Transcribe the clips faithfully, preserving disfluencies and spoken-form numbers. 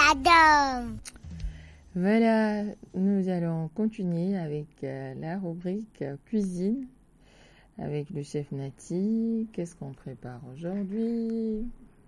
Adam. Voilà, nous allons continuer avec euh, la rubrique euh, cuisine avec le chef Nati. Qu'est-ce qu'on prépare aujourd'hui?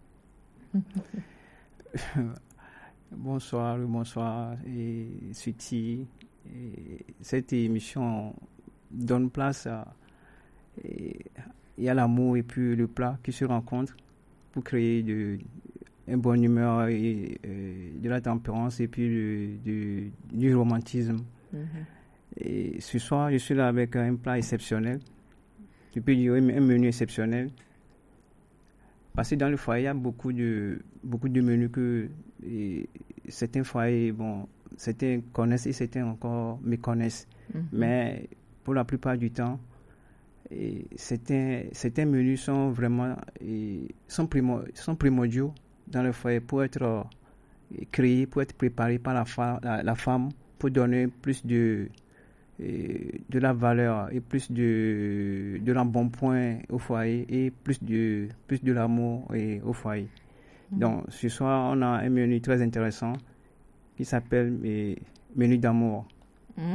Bonsoir, bonsoir, et Suti. Et cette émission donne place à, et, il y a l'amour et puis le plat qui se rencontrent pour créer de, une bonne humeur et, et de la tempérance et puis de, de, du romantisme. Mm-hmm. Et ce soir, je suis là avec un plat exceptionnel. Je peux dire un menu exceptionnel. Parce que dans le foyer, il y a beaucoup de, beaucoup de menus que et, certains foyers, bon, certains connaissent et certains encore méconnaissent. Mm-hmm. Mais pour la plupart du temps, et certains, certains menus sont vraiment et, sont, primo, sont primordiaux dans le foyer pour être euh, créés, pour être préparés par la, fa, la, la femme, pour donner plus de, et, de la valeur et plus de, de l'embonpoint au foyer et plus de, plus de l'amour et, au foyer. Mmh. Donc ce soir, on a un menu très intéressant qui s'appelle et, menu d'amour. Mmh.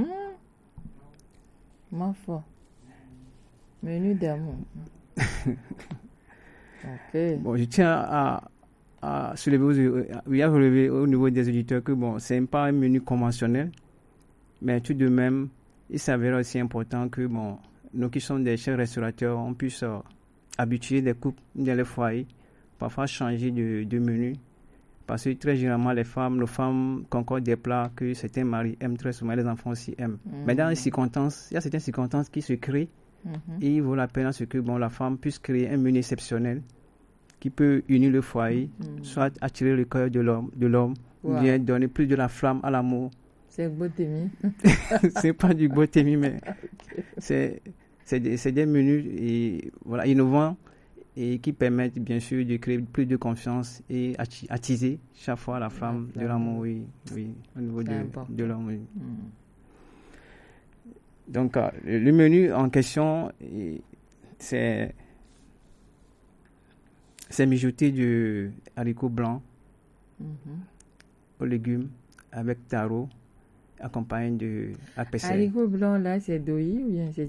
Ma foi. Menu d'amour. Ok. Bon, je tiens à, à soulever, à relever au niveau des auditeurs que bon, c'est pas un menu conventionnel, mais tout de même, il s'avère aussi important que bon, nous qui sommes des chefs restaurateurs, on puisse euh, habituer des couples dans les foyers, parfois changer de, de menu. Parce que très généralement, les femmes, nos femmes concordent des plats que certains maris aiment très souvent, les enfants aussi aiment. Mm-hmm. Mais dans les circonstances, il y a certaines circonstances qui se créent mm-hmm. et il vaut la peine à ce que bon, la femme puisse créer un menu exceptionnel qui peut unir le foyer, mm-hmm. soit attirer le cœur de l'homme, de l'homme wow. ou bien donner plus de la flamme à l'amour. C'est Botémi. C'est pas du Botémi, mais okay. c'est, c'est, des, c'est des menus et, voilà, innovants et qui permettent bien sûr de créer plus de confiance et attiser chaque fois la femme ouais, de l'amour, oui, oui, au niveau de, de l'homme. Oui. Mm. Donc, euh, le menu en question, c'est, c'est mijoté de haricots blancs mm-hmm. aux légumes avec taro, accompagné de apécé. Haricots blancs, là, c'est doi ou bien c'est